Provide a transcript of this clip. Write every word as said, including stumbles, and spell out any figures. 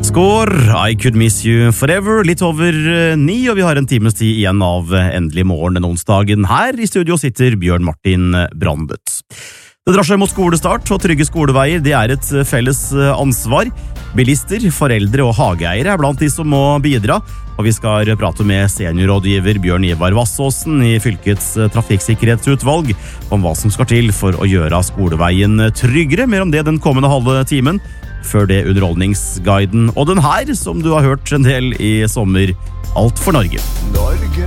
Score, I Could Miss You Forever, litt over eh, ni, og vi har en times tid igjen av eh, endelig morgen den onsdagen. Her i studio sitter Bjørn Martin Brandbøtt. Det drar seg mot skolestart, og trygge skoleveier det er et eh, felles eh, ansvar. Bilister, foreldre og hageeiere er blant de som må bidra, og vi skal prate med seniorrådgiver Bjørn Ivar Vassåsen i fylkets eh, trafikksikkerhetsutvalg om hva som skal til for å gjøre skoleveien tryggere. Mer om det den kommende halve timen. Før det underholdningsguiden, og den her, som du har hørt en del i sommer, Alt for Norge. Norge.